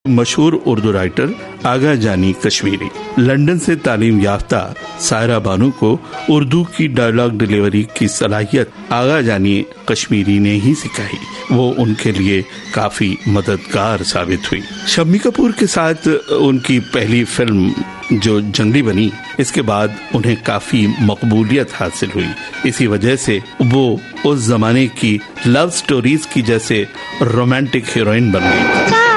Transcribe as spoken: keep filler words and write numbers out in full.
मशहूर उर्दू राइटर आगा जानी कश्मीरी। लंदन से तालीम याफ्ता सायरा बानू को उर्दू की डायलॉग डिलीवरी की सलाहियत आगा जानी कश्मीरी ने ही सिखाई। वो उनके लिए काफी मददगार साबित हुई। शम्मी कपूर के साथ उनकी पहली फिल्म जो जंगली बनी, इसके बाद उन्हें काफी मकबूलियत हासिल हुई। इसी वजह से वो उस जमाने की लव स्टोरीज की जैसे रोमांटिक हीरोइन बन गई।